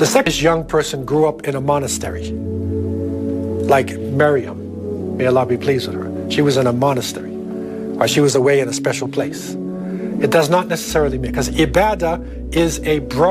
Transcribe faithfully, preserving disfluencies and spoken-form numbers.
The second young person grew up in a monastery, like Miriam. May Allah be pleased with her. She was in a monastery, or she was away in a special place. It does not necessarily mean, because ibadah is a broad